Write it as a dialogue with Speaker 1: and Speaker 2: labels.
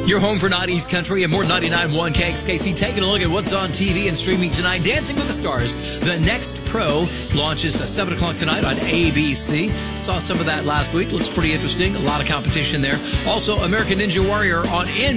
Speaker 1: Your home for 90s country and more 99.1 KXKC. Taking a look at what's on TV and streaming tonight. Dancing with the Stars, The Next Pro, launches at 7 o'clock tonight on ABC. Saw some of that last week. Looks pretty interesting. A lot of competition there. Also, American Ninja Warrior on